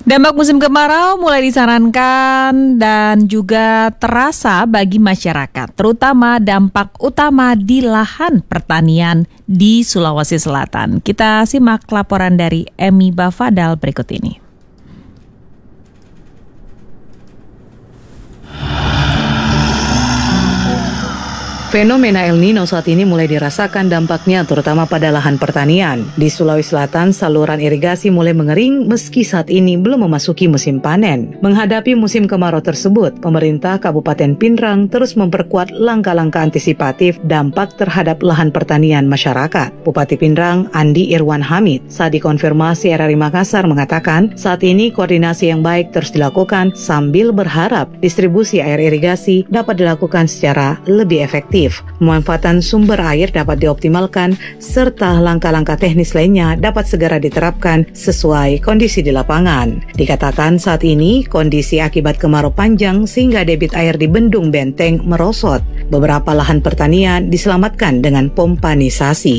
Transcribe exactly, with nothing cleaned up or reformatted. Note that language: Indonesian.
Dampak musim kemarau mulai disarankan dan juga terasa bagi masyarakat, terutama dampak utama di lahan pertanian di Sulawesi Selatan. Kita simak laporan dari Emi Bafadal berikut ini. Fenomena El Nino saat ini mulai dirasakan dampaknya terutama pada lahan pertanian. Di Sulawesi Selatan, saluran irigasi mulai mengering meski saat ini belum memasuki musim panen. Menghadapi musim kemarau tersebut, pemerintah Kabupaten Pindrang terus memperkuat langkah-langkah antisipatif dampak terhadap lahan pertanian masyarakat. Bupati Pindrang, Andi Irwan Hamid, saat dikonfirmasi R R I Makassar mengatakan, saat ini koordinasi yang baik terus dilakukan sambil berharap distribusi air irigasi dapat dilakukan secara lebih efektif. Pemanfaatan sumber air dapat dioptimalkan, serta langkah-langkah teknis lainnya dapat segera diterapkan sesuai kondisi di lapangan. Dikatakan saat ini kondisi akibat kemarau panjang sehingga debit air di Bendung Benteng merosot. Beberapa lahan pertanian diselamatkan dengan pompanisasi.